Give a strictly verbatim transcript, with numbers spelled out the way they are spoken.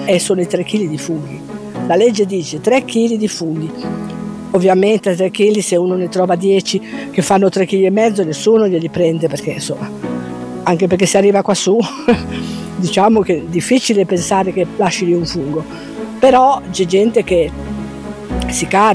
e sono i tre chili di funghi. La legge dice tre chili di funghi. Ovviamente tre chili, se uno ne trova dieci che fanno tre chili e mezzo, nessuno glieli prende, perché insomma, anche perché se arriva qua su diciamo che è difficile pensare che lasci lì un fungo, però c'è gente che si carica